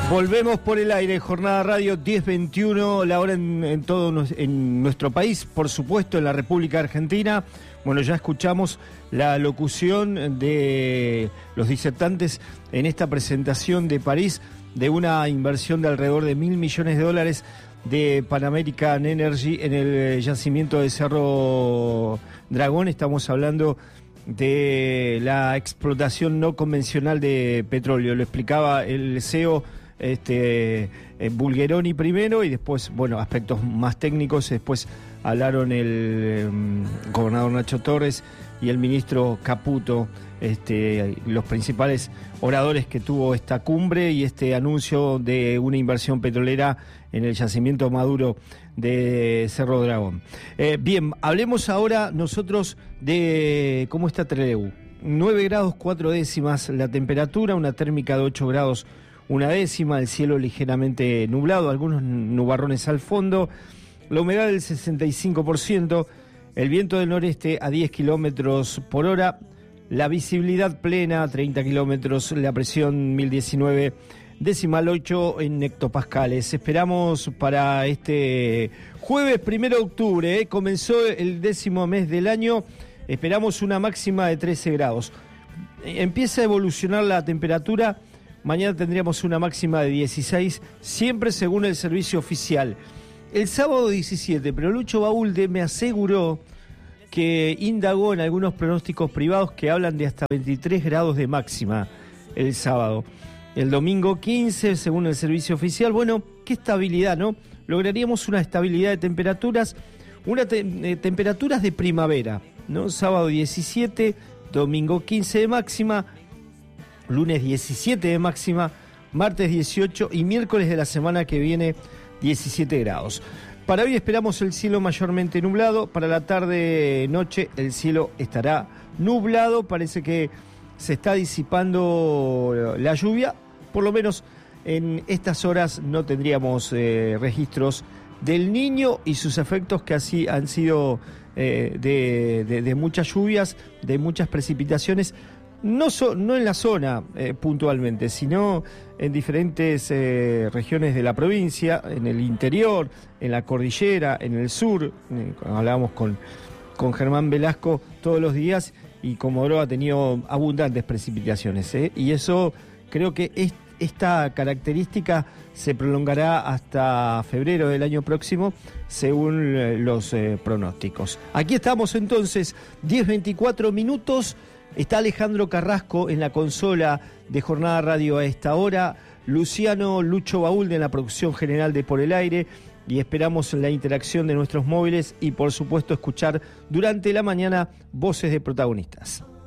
Volvemos por el aire, Jornada Radio 10:21, la hora en todo en nuestro país, por supuesto en la República Argentina. Bueno, ya escuchamos la locución de los disertantes en esta presentación de París de una inversión de alrededor de $1.000 millones de Pan American Energy en el yacimiento de Cerro Dragón. Estamos hablando de la explotación no convencional de petróleo. Lo explicaba el CEO Bulgeroni primero y después, bueno, aspectos más técnicos. Después hablaron el gobernador Nacho Torres y el ministro Caputo, los principales oradores que tuvo esta cumbre y este anuncio de una inversión petrolera en el yacimiento Maduro de Cerro Dragón. Bien, hablemos ahora nosotros de cómo está Trelew. 9 grados 4 décimas la temperatura, una térmica de 8 grados 1 décima, el cielo ligeramente nublado, algunos nubarrones al fondo, la humedad del 65%, el viento del noreste a 10 kilómetros por hora, la visibilidad plena 30 kilómetros, la presión 1019,8 en hectopascales. Esperamos para este jueves 1 de octubre, comenzó el 10º mes del año, esperamos una máxima de 13 grados. Empieza a evolucionar la temperatura. Mañana tendríamos una máxima de 16, siempre según el servicio oficial. El sábado 17, pero Lucho Baúlde me aseguró que indagó en algunos pronósticos privados que hablan de hasta 23 grados de máxima el sábado. El domingo 15, según el servicio oficial. Bueno, qué estabilidad, ¿no? Lograríamos una estabilidad de temperaturas, temperaturas de primavera, ¿no? Sábado 17, domingo 15 de máxima, lunes 17 de máxima, martes 18 y miércoles de la semana que viene 17 grados. Para hoy esperamos el cielo mayormente nublado, para la tarde-noche el cielo estará nublado, parece que se está disipando la lluvia, por lo menos en estas horas no tendríamos registros del Niño y sus efectos que así han sido de muchas lluvias, de muchas precipitaciones. No en la zona puntualmente, sino en diferentes regiones de la provincia, en el interior, en la cordillera, en el sur. Hablábamos con Germán Velasco todos los días y Comodoro ha tenido abundantes precipitaciones, y eso creo que esta característica se prolongará hasta febrero del año próximo, según los pronósticos. Aquí estamos entonces, 10:24 minutos. Está Alejandro Carrasco en la consola de Jornada Radio a esta hora, Lucho Baúlde en la producción general de Por el Aire, y esperamos la interacción de nuestros móviles y por supuesto escuchar durante la mañana voces de protagonistas.